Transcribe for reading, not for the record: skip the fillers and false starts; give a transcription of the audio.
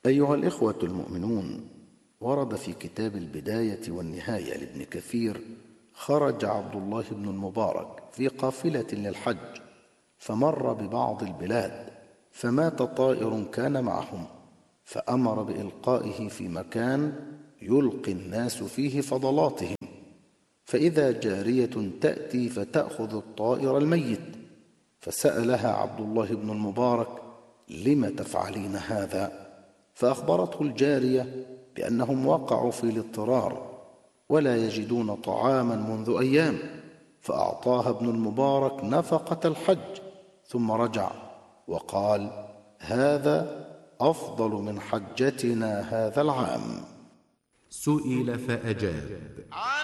أيها الإخوة المؤمنون، ورد في كتاب البداية والنهاية لابن كثير: خرج عبد الله بن المبارك في قافلة للحج، فمر ببعض البلاد، فمات طائر كان معهم، فأمر بإلقائه في مكان يلقي الناس فيه فضلاتهم، فإذا جارية تأتي فتأخذ الطائر الميت، فسألها عبد الله بن المبارك: لم تفعلين هذا؟ فأخبرته الجارية بأنهم وقعوا في الاضطرار ولا يجدون طعاما منذ أيام، فأعطاها ابن المبارك نفقة الحج، ثم رجع وقال: هذا أفضل من حجتنا هذا العام. سئل فأجاب: